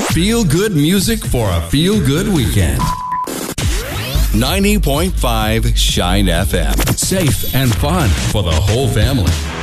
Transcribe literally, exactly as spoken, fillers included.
Feel good music for a feel good weekend. ninety point five Shine F M. Safe and fun for the whole family.